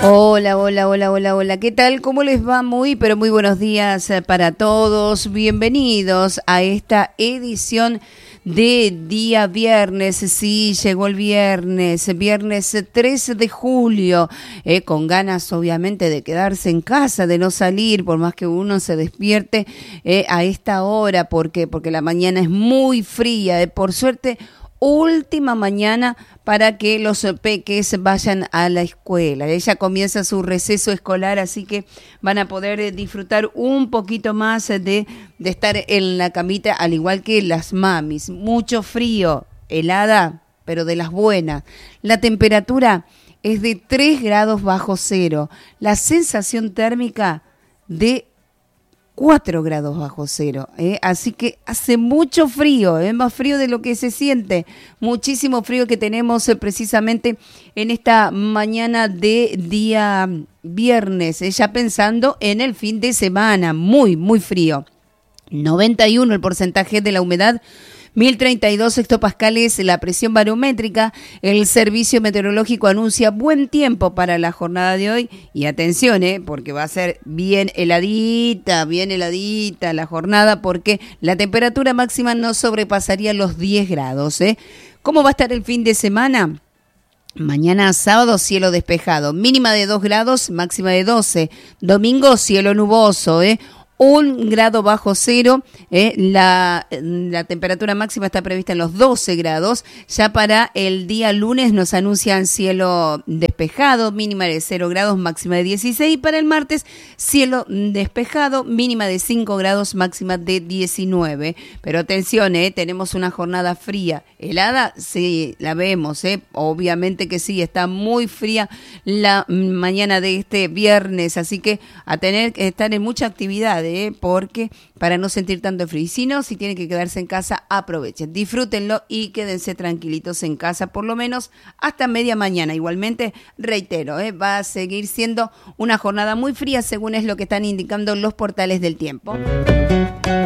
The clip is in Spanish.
Hola, hola, hola, hola, hola. ¿Qué tal? ¿Cómo les va? Muy, pero muy buenos días para todos. Bienvenidos a esta edición de día viernes. Sí, llegó el viernes 13 de julio, con ganas obviamente de quedarse en casa, de no salir, por más que uno se despierte a esta hora. ¿Por qué? Porque la mañana es muy fría. Por suerte, última mañana para que los peques vayan a la escuela. Ella comienza su receso escolar, así que van a poder disfrutar un poquito más de estar en la camita, al igual que las mamis. Mucho frío, helada, pero de las buenas. La temperatura es de 3 grados bajo cero. La sensación térmica de 4 grados bajo cero, así que hace mucho frío, más frío de lo que se siente, muchísimo frío que tenemos precisamente en esta mañana de día viernes, ya pensando en el fin de semana, muy, muy frío. 91 el porcentaje de la humedad, 1032 hectopascales la presión barométrica. El servicio meteorológico anuncia buen tiempo para la jornada de hoy. Y atención, porque va a ser bien heladita la jornada, porque la temperatura máxima no sobrepasaría los 10 grados. ¿Cómo va a estar el fin de semana? Mañana sábado, cielo despejado, mínima de 2 grados, máxima de 12. Domingo, cielo nuboso, 1 grado bajo cero, la temperatura máxima está prevista en los 12 grados. Ya para el día lunes nos anuncian cielo despejado, mínima de 0 grados, máxima de 16. Para el martes, cielo despejado, mínima de 5 grados, máxima de 19. Pero atención, tenemos una jornada fría. ¿Helada? Sí, la vemos, obviamente que sí, está muy fría la mañana de este viernes, así que a tener que estar en mucha actividad, porque para no sentir tanto frío. Y si no, si tienen que quedarse en casa, aprovechen, disfrútenlo y quédense tranquilitos en casa, por lo menos hasta media mañana. Igualmente, reitero, va a seguir siendo una jornada muy fría, según es lo que están indicando los portales del tiempo.